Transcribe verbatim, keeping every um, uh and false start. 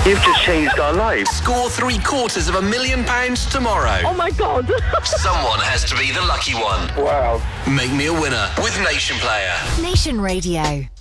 You've just changed our lives. Score three quarters of a million pounds tomorrow. Oh my God. Someone has to be the lucky one. Wow. Make me a winner with Nation Player. Nation Radio.